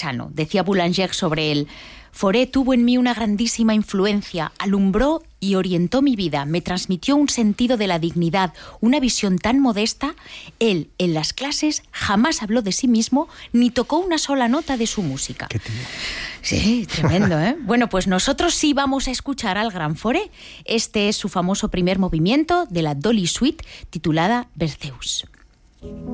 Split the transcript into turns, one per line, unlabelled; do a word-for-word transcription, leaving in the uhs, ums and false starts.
paisano. Decía Boulanger sobre él: Fauré tuvo en mí una grandísima influencia, alumbró y orientó mi vida, me transmitió un sentido de la dignidad, una visión tan modesta. Él, en las clases, jamás habló de sí mismo ni tocó una sola nota de su música.
Qué tío.
Sí, tremendo, ¿eh? Bueno, pues nosotros sí vamos a escuchar al gran Fauré. Este es su famoso primer movimiento de la Dolly Suite, titulada Berceuse.